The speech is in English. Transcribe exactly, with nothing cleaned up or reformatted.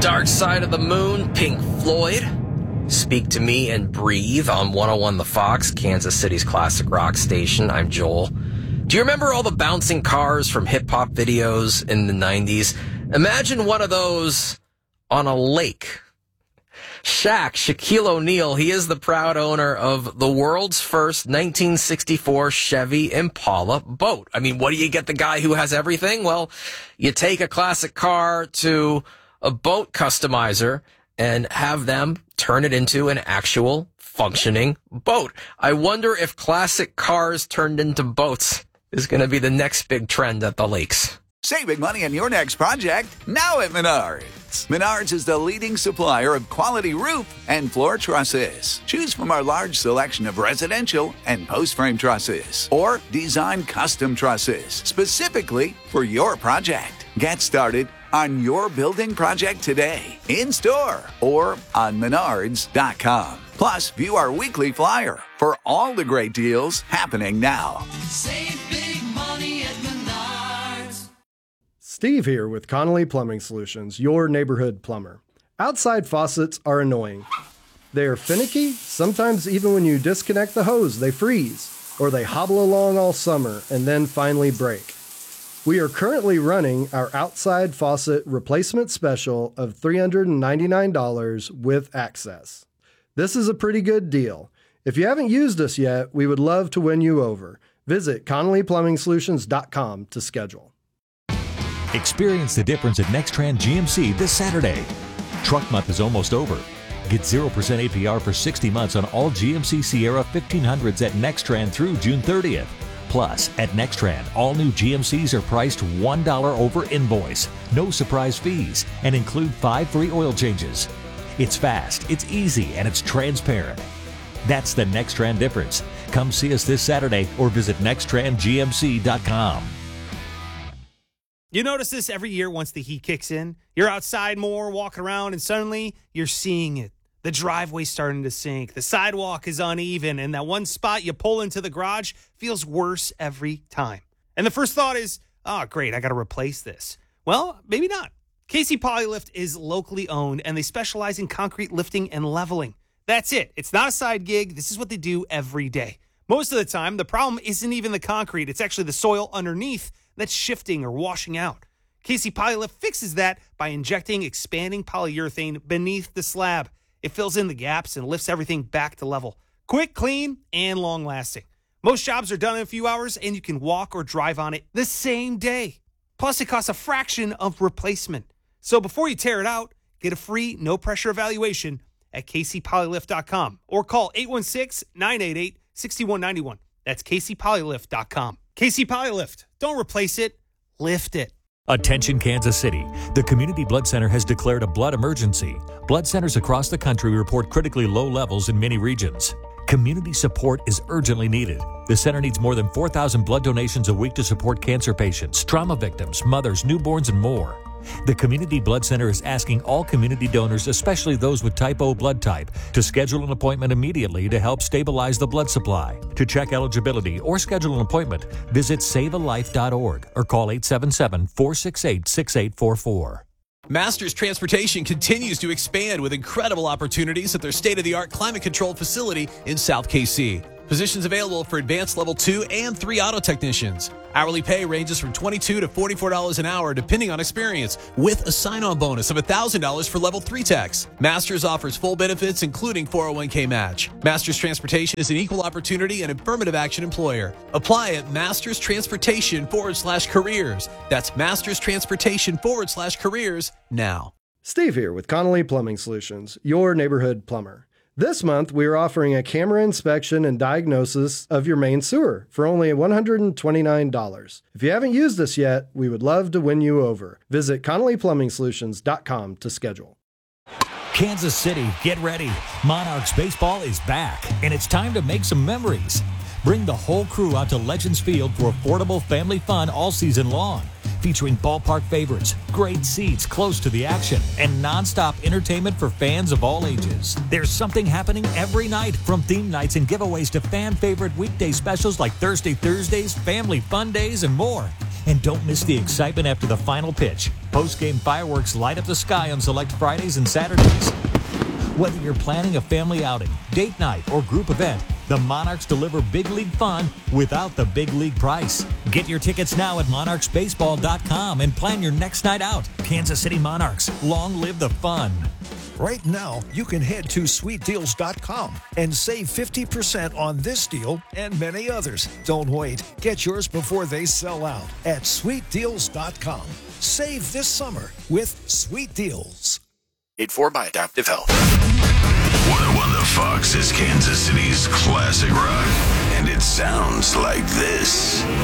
Dark Side of the Moon, Pink Floyd. Speak to Me and Breathe on one oh one The Fox, Kansas City's classic rock station. I'm Joel. Do you remember all the bouncing cars from hip-hop videos in the nineties? Imagine one of those on a lake. Shaq, Shaquille O'Neal, he is the proud owner of the world's first nineteen sixty-four Chevy Impala boat. I mean, what do you get the guy who has everything? Well, you take a classic car to a boat customizer and have them turn it into an actual functioning boat. I wonder if classic cars turned into boats is going to be the next big trend at the lakes. Saving money on your next project now at Menards. Menards is the leading supplier of quality roof and floor trusses. Choose from our large selection of residential and post-frame trusses or design custom trusses specifically for your project. Get started on your building project today, in-store or on menards dot com. Plus, view our weekly flyer for all the great deals happening now. Save big money at Menards. Steve here with Connolly Plumbing Solutions, your neighborhood plumber. Outside faucets are annoying. They are finicky. Sometimes even when you disconnect the hose, they freeze, or they hobble along all summer and then finally break. We are currently running our outside faucet replacement special of three hundred ninety-nine dollars with access. This is a pretty good deal. If you haven't used us yet, we would love to win you over. Visit connolly plumbing solutions dot com to schedule. Experience the difference at Nextran G M C this Saturday. Truck month is almost over. Get zero percent A P R for sixty months on all G M C Sierra fifteen hundreds at Nextran through June thirtieth. Plus, at Nextran, all new G M Cs are priced one dollar over invoice, no surprise fees, and include five free oil changes. It's fast, it's easy, and it's transparent. That's the Nextran difference. Come see us this Saturday or visit nextran g m c dot com. You notice this every year once the heat kicks in. You're outside more, walking around, and suddenly you're seeing it. The driveway's starting to sink. The sidewalk is uneven, and that one spot you pull into the garage feels worse every time. And the first thought is, oh, great, I got to replace this. Well, maybe not. Casey Polylift is locally owned, and they specialize in concrete lifting and leveling. That's it. It's not a side gig. This is what they do every day. Most of the time, the problem isn't even the concrete. It's actually the soil underneath that's shifting or washing out. Casey Polylift fixes that by injecting expanding polyurethane beneath the slab. It fills in the gaps and lifts everything back to level. Quick, clean, and long-lasting. Most jobs are done in a few hours, and you can walk or drive on it the same day. Plus, it costs a fraction of replacement. So before you tear it out, get a free, no-pressure evaluation at casey polylift dot com or call eight one six, nine eight eight, six one nine one. That's casey polylift dot com. Casey Polylift. Don't replace it. Lift it. Attention Kansas City. The Community Blood Center has declared a blood emergency. Blood centers across the country report critically low levels in many regions. Community support is urgently needed. The center needs more than four thousand blood donations a week to support cancer patients, trauma victims, mothers, newborns, and more. The Community Blood Center is asking all community donors, especially those with type O blood type, to schedule an appointment immediately to help stabilize the blood supply. To check eligibility or schedule an appointment, visit save a life dot org or call eight seven seven, four six eight, six eight four four. Masters Transportation continues to expand with incredible opportunities at their state-of-the-art climate-controlled facility in South K C. Positions available for advanced level two and three auto technicians. Hourly pay ranges from twenty-two dollars to forty-four dollars an hour depending on experience, with a sign-on bonus of one thousand dollars for level three techs. Masters offers full benefits including four oh one k match. Masters Transportation is an equal opportunity and affirmative action employer. Apply at Masters Transportation forward slash careers. That's Masters Transportation forward slash careers now. Steve here with Connolly Plumbing Solutions, your neighborhood plumber. This month, we are offering a camera inspection and diagnosis of your main sewer for only one hundred twenty-nine dollars. If you haven't used us yet, we would love to win you over. Visit connolly plumbing solutions dot com to schedule. Kansas City, get ready. Monarchs baseball is back, and it's time to make some memories. Bring the whole crew out to Legends Field for affordable family fun all season long, featuring ballpark favorites, great seats close to the action, and nonstop entertainment for fans of all ages. There's something happening every night, from theme nights and giveaways to fan favorite weekday specials like Thursday Thursdays, family fun days, and more. And don't miss the excitement after the final pitch. Post-game fireworks light up the sky on select Fridays and Saturdays. Whether you're planning a family outing, date night, or group event, the Monarchs deliver big league fun without the big league price. Get your tickets now at monarchs baseball dot com and plan your next night out. Kansas City Monarchs, long live the fun. Right now, you can head to sweet deals dot com and save fifty percent on this deal and many others. Don't wait. Get yours before they sell out at sweet deals dot com. Save this summer with Sweet Deals. Paid for by Adaptive Health. one oh one The Fox is Kansas City's classic rock, and it sounds like this.